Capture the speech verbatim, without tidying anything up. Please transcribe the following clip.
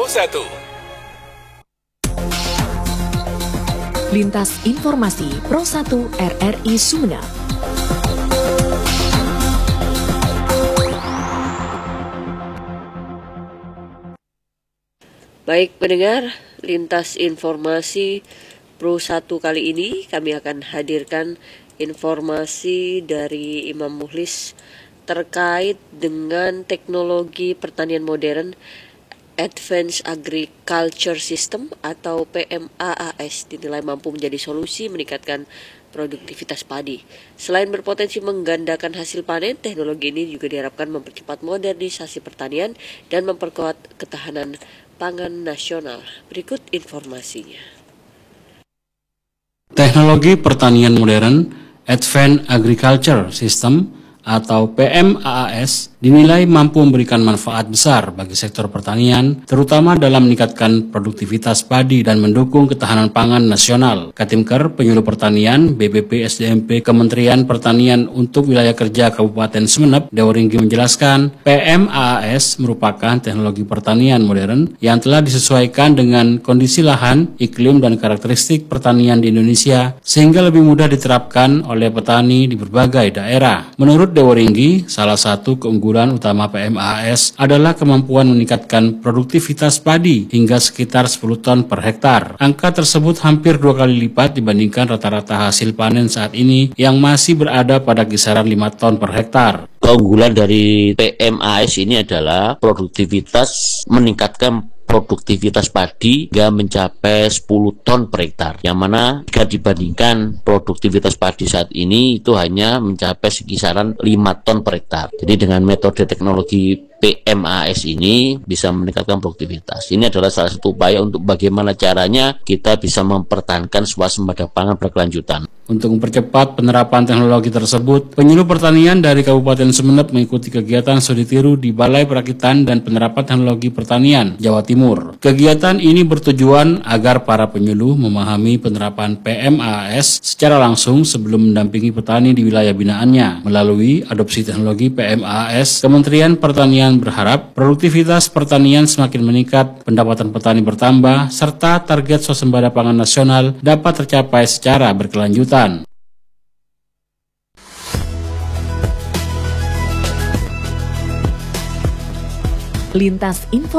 Pro satu. Lintas Informasi Pro satu R R I Sumeneb. Baik pendengar, Lintas Informasi Pro satu kali ini kami akan hadirkan informasi dari Imam Mukhlis terkait dengan teknologi pertanian modern Advanced Agriculture System atau P M A A S dinilai mampu menjadi solusi meningkatkan produktivitas padi. Selain berpotensi menggandakan hasil panen, teknologi ini juga diharapkan mempercepat modernisasi pertanian dan memperkuat ketahanan pangan nasional. Berikut informasinya. Teknologi pertanian modern Advanced Agriculture System atau P M A A S dinilai mampu memberikan manfaat besar bagi sektor pertanian, terutama dalam meningkatkan produktivitas padi dan mendukung ketahanan pangan nasional. Katimker Penyuluh Pertanian B B P S D M P Kementerian Pertanian untuk Wilayah Kerja Kabupaten Sumeneb, Dewaringgi menjelaskan, P M A A S merupakan teknologi pertanian modern yang telah disesuaikan dengan kondisi lahan, iklim, dan karakteristik pertanian di Indonesia sehingga lebih mudah diterapkan oleh petani di berbagai daerah. Menurut Dewaringgi, salah satu keunggulan utama P M A A S adalah kemampuan meningkatkan produktivitas padi hingga sekitar sepuluh ton per hektar. Angka tersebut hampir dua kali lipat dibandingkan rata-rata hasil panen saat ini yang masih berada pada kisaran lima ton per hektar. Keunggulan dari P M A A S ini adalah produktivitas, meningkatkan produktivitas padi hingga mencapai sepuluh ton per hektar, yang mana jika dibandingkan produktivitas padi saat ini itu hanya mencapai sekisaran lima ton per hektar. Jadi dengan metode teknologi P M A A S ini bisa meningkatkan produktivitas. Ini adalah salah satu upaya untuk bagaimana caranya kita bisa mempertahankan swasembada pangan berkelanjutan. Untuk mempercepat penerapan teknologi tersebut, Penyuluh Pertanian dari Kabupaten Sumeneb mengikuti kegiatan studi tiru di Balai Perakitan dan Penerapan Teknologi Pertanian, Jawa Timur. Kegiatan ini bertujuan agar para penyuluh memahami penerapan P M A A S secara langsung sebelum mendampingi petani di wilayah binaannya. Melalui adopsi teknologi P M A A S, Kementerian Pertanian berharap produktivitas pertanian semakin meningkat, pendapatan petani bertambah, serta target swasembada pangan nasional dapat tercapai secara berkelanjutan. Lintas Info